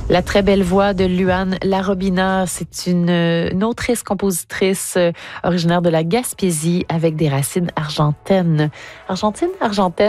La très belle voix de Luan Larobina, c'est une autrice-compositrice originaire de la Gaspésie avec des racines argentines. Argentine? Argentaine?